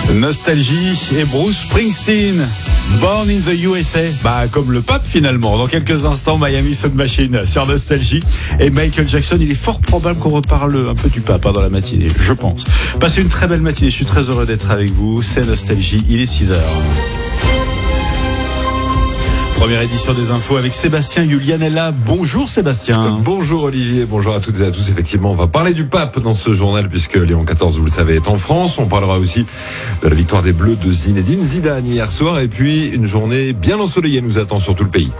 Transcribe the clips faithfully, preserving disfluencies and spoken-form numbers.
Nostalgie et Bruce Springsteen, Born in the U S A, bah comme le pape finalement. Dans quelques instants, Miami Sound Machine sur Nostalgie et Michael Jackson. Il est fort probable qu'on reparle un peu du pape hein, dans la matinée, je pense. Passez une très belle matinée, je suis très heureux d'être avec vous. C'est Nostalgie, il est six heures. Première édition des infos avec Sébastien Julianella. Bonjour Sébastien. Bonjour Olivier, bonjour à toutes et à tous. Effectivement, on va parler du pape dans ce journal puisque Léon quatorze, vous le savez, est en France. On parlera aussi de la victoire des Bleus de Zinedine Zidane hier soir. Et puis, une journée bien ensoleillée nous attend sur tout le pays.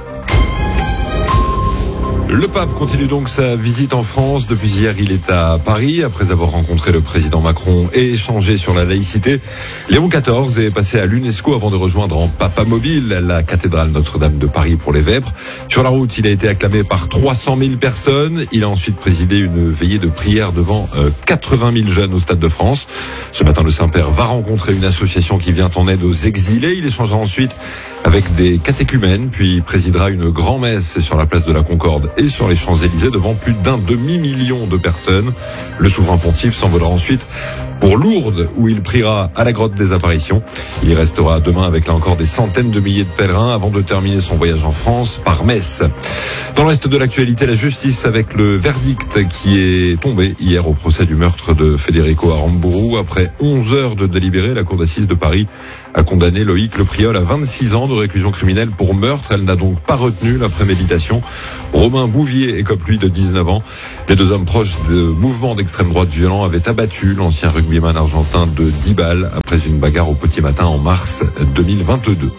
Le pape continue donc sa visite en France. Depuis hier, il est à Paris. Après avoir rencontré le président Macron et échangé sur la laïcité, Léon quatorze est passé à l'UNESCO avant de rejoindre en Papa Mobile la cathédrale Notre-Dame de Paris pour les Vêpres. Sur la route, il a été acclamé par trois cent mille personnes. Il a ensuite présidé une veillée de prière devant quatre-vingt mille jeunes au Stade de France. Ce matin, le Saint-Père va rencontrer une association qui vient en aide aux exilés. Il échangera ensuite avec des catéchumènes, puis présidera une grand-messe sur la place de la Concorde et sur les Champs-Élysées devant plus d'un demi-million de personnes. Le souverain pontife s'envolera ensuite pour Lourdes, où il priera à la grotte des apparitions. Il y restera demain avec là encore des centaines de milliers de pèlerins avant de terminer son voyage en France par Metz. Dans le reste de l'actualité, la justice avec le verdict qui est tombé hier au procès du meurtre de Federico Aramburu. Après onze heures de délibéré, la cour d'assises de Paris a condamné Loïc Le Priol à vingt-six ans de réclusion criminelle pour meurtre. Elle n'a donc pas retenu la préméditation. Romain Bouvier écope lui de dix-neuf ans. Les deux hommes proches de mouvements d'extrême droite violents avaient abattu l'ancien rugbyman argentin de dix balles après une bagarre au petit matin en mars deux mille vingt-deux.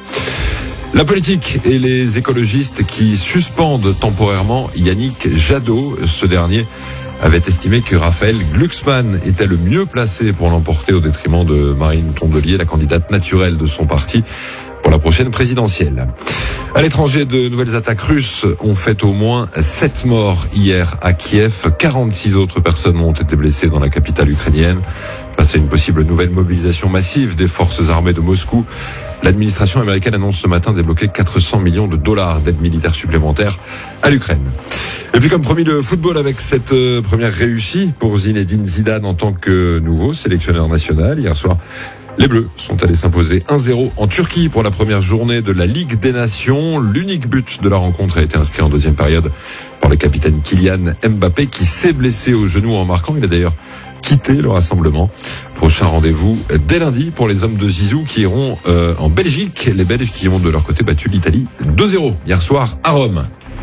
La politique et les écologistes qui suspendent temporairement Yannick Jadot. Ce dernier avait estimé que Raphaël Glucksmann était le mieux placé pour l'emporter au détriment de Marine Tondelier, la candidate naturelle de son parti pour la prochaine présidentielle. À l'étranger, de nouvelles attaques russes ont fait au moins sept morts hier à Kiev. quarante-six autres personnes ont été blessées dans la capitale ukrainienne. Face à une possible nouvelle mobilisation massive des forces armées de Moscou, l'administration américaine annonce ce matin débloquer quatre cents millions de dollars d'aide militaire supplémentaire à l'Ukraine. Et puis comme promis, le football avec cette euh, première réussie pour Zinedine Zidane en tant que nouveau sélectionneur national. Hier soir, les Bleus sont allés s'imposer un zéro en Turquie pour la première journée de la Ligue des Nations. L'unique but de la rencontre a été inscrit en deuxième période par le capitaine Kylian Mbappé qui s'est blessé au genou en marquant. Il a d'ailleurs quitté le rassemblement. Prochain rendez-vous dès lundi pour les hommes de Zizou qui iront euh, en Belgique. Les Belges qui ont de leur côté battu l'Italie deux zéro hier soir à Rome.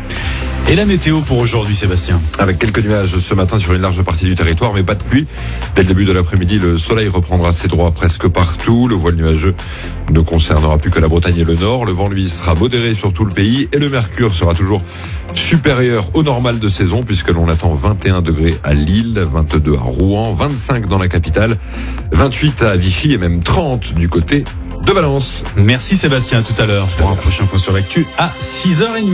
Et la météo pour aujourd'hui, Sébastien? Avec quelques nuages ce matin sur une large partie du territoire, mais pas de pluie. Dès le début de l'après-midi, le soleil reprendra ses droits presque partout. Le voile nuageux ne concernera plus que la Bretagne et le Nord. Le vent, lui, sera modéré sur tout le pays et le mercure sera toujours supérieur au normal de saison puisque l'on attend vingt et un degrés à Lille, vingt-deux à Rouen, vingt-cinq dans la capitale, vingt-huit à Vichy et même trente du côté de Valence. Merci Sébastien, à tout à l'heure pour un prochain point sur l'actu à six heures trente.